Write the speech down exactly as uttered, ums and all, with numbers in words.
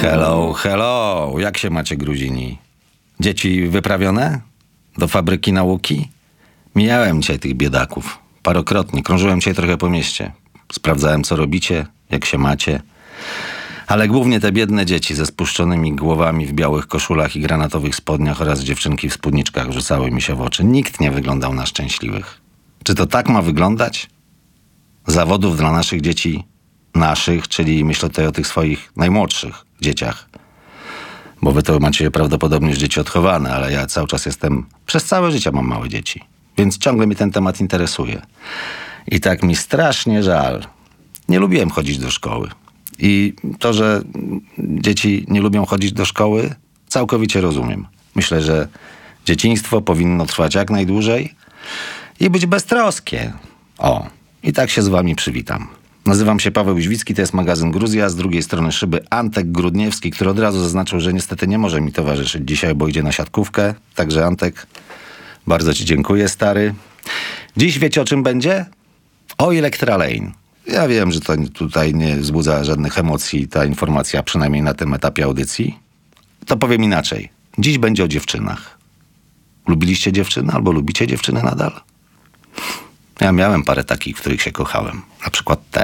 Hello, hello. Jak się macie, Gruzini? Dzieci wyprawione? Do fabryki nauki? Mijałem dzisiaj tych biedaków. Parokrotnie. Krążyłem dzisiaj trochę po mieście. Sprawdzałem, co robicie, jak się macie. Ale głównie te biedne dzieci ze spuszczonymi głowami w białych koszulach i granatowych spodniach oraz dziewczynki w spódniczkach rzucały mi się w oczy. Nikt nie wyglądał na szczęśliwych. Czy to tak ma wyglądać? Zawodów dla naszych dzieci, naszych, czyli myślę tutaj o tych swoich najmłodszych dzieciach. Bo wy to macie prawdopodobnie już dzieci odchowane, ale ja cały czas jestem, przez całe życie mam małe dzieci. Więc ciągle mnie ten temat interesuje. I tak mi strasznie żal. Nie lubiłem chodzić do szkoły. I to, że dzieci nie lubią chodzić do szkoły, całkowicie rozumiem. Myślę, że dzieciństwo powinno trwać jak najdłużej i być beztroskie. O, i tak się z wami przywitam. Nazywam się Paweł Jóźwicki, to jest magazyn Gruzja, z drugiej strony szyby Antek Grudniewski, który od razu zaznaczył, że niestety nie może mi towarzyszyć dzisiaj, bo idzie na siatkówkę. Także Antek, bardzo ci dziękuję, stary. Dziś wiecie, o czym będzie? O Electra-Lane. Ja wiem, że to tutaj nie wzbudza żadnych emocji ta informacja, przynajmniej na tym etapie audycji. To powiem inaczej. Dziś będzie o dziewczynach. Lubiliście dziewczyny albo lubicie dziewczyny nadal? Ja miałem parę takich, w których się kochałem. Na przykład tę.